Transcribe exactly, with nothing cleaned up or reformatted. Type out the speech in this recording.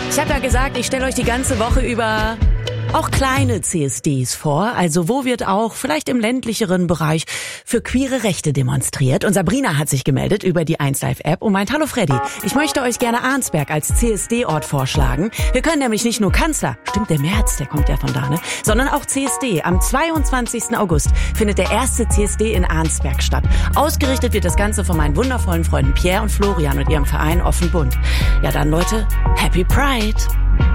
Ich habe ja gesagt, ich stelle euch die ganze Woche über auch kleine C S Ds vor, also wo wird auch vielleicht im ländlicheren Bereich für queere Rechte demonstriert. Und Sabrina hat sich gemeldet über die eins Live App und meint: Hallo Freddy, ich möchte euch gerne Arnsberg als C S D-Ort vorschlagen. Wir können nämlich nicht nur Kanzler, stimmt, der Merz, der kommt ja von da, ne, sondern auch C S D. Am zweiundzwanzigsten August findet der erste C S D in Arnsberg statt. Ausgerichtet wird das Ganze von meinen wundervollen Freunden Pierre und Florian und ihrem Verein Offen Bunt. Ja dann Leute, Happy Pride!